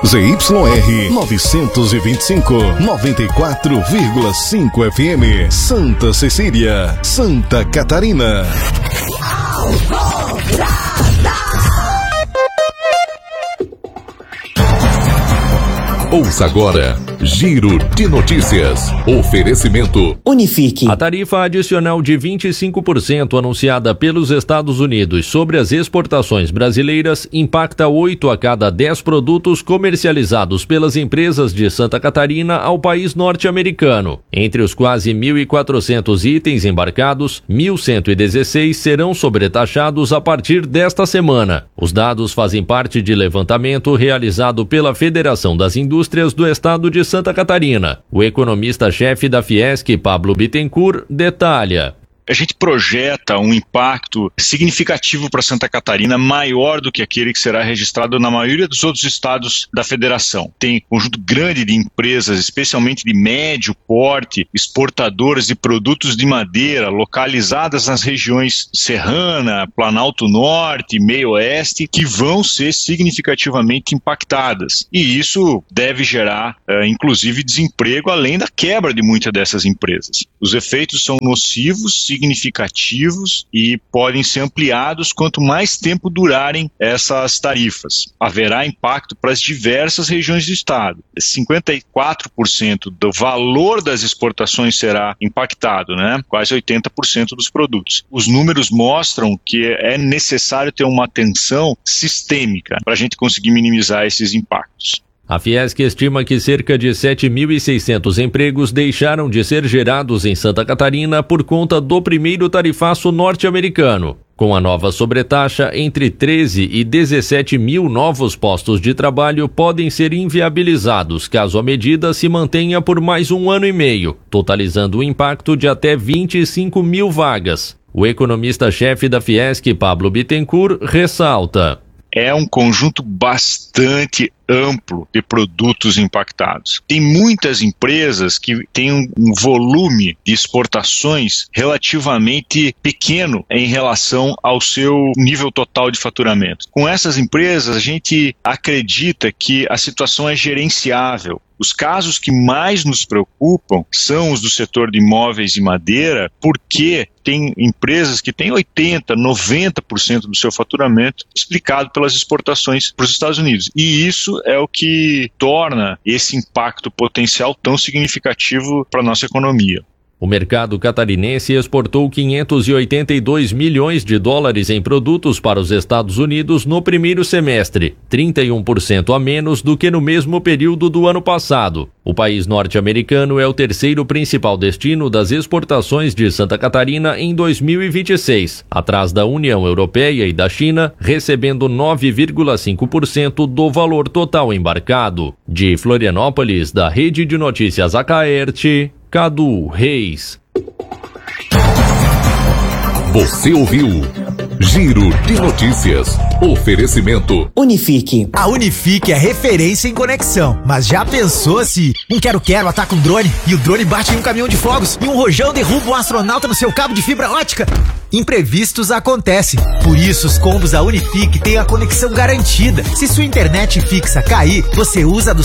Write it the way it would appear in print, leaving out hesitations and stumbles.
ZYR 925, 94,5 FM, Santa Cecília, Santa Catarina. Ouça agora, Giro de Notícias. Oferecimento Unifique. A tarifa adicional de 25% anunciada pelos Estados Unidos sobre as exportações brasileiras impacta 8 a cada 10 produtos comercializados pelas empresas de Santa Catarina ao país norte-americano. Entre os quase 1.400 itens embarcados, 1.116 serão sobretaxados a partir desta semana. Os dados fazem parte de levantamento realizado pela Federação das Indústrias do Estado de Santa Catarina. O economista-chefe da Fiesc, Pablo Bittencourt, detalha. A gente projeta um impacto significativo para Santa Catarina maior do que aquele que será registrado na maioria dos outros estados da federação. Tem um conjunto grande de empresas, especialmente de médio porte, exportadoras de produtos de madeira, localizadas nas regiões Serrana, Planalto Norte, Meio Oeste, que vão ser significativamente impactadas. E isso deve gerar, inclusive, desemprego, além da quebra de muitas dessas empresas. Os efeitos são nocivos, significativos e podem ser ampliados quanto mais tempo durarem essas tarifas. Haverá impacto para as diversas regiões do estado. 54% do valor das exportações será impactado, quase 80% dos produtos. Os números mostram que é necessário ter uma atenção sistêmica para a gente conseguir minimizar esses impactos. A Fiesc estima que cerca de 7.600 empregos deixaram de ser gerados em Santa Catarina por conta do primeiro tarifaço norte-americano. Com a nova sobretaxa, entre 13 e 17 mil novos postos de trabalho podem ser inviabilizados caso a medida se mantenha por mais 1 ano e meio, totalizando um impacto de até 25 mil vagas. O economista-chefe da Fiesc, Pablo Bittencourt, ressalta. É um conjunto bastante amplo de produtos impactados. Tem muitas empresas que têm um volume de exportações relativamente pequeno em relação ao seu nível total de faturamento. Com essas empresas, a gente acredita que a situação é gerenciável. Os casos que mais nos preocupam são os do setor de imóveis e madeira, porque tem empresas que têm 80%, 90% do seu faturamento explicado pelas exportações para os Estados Unidos. E isso é o que torna esse impacto potencial tão significativo para a nossa economia. O mercado catarinense exportou 582 milhões de dólares em produtos para os Estados Unidos no primeiro semestre, 31% a menos do que no mesmo período do ano passado. O país norte-americano é o terceiro principal destino das exportações de Santa Catarina em 2026, atrás da União Europeia e da China, recebendo 9,5% do valor total embarcado. De Florianópolis, da Rede de Notícias Acaerte, Cadu Reis. Você ouviu Giro de Notícias. Oferecimento Unifique. A Unifique é referência em conexão. Mas já pensou se um quero-quero ataca um drone e o drone bate em um caminhão de fogos e um rojão derruba um astronauta no seu cabo de fibra ótica? Imprevistos acontecem. Por isso, os combos da Unifique têm a conexão garantida. Se sua internet fixa cair, você usa do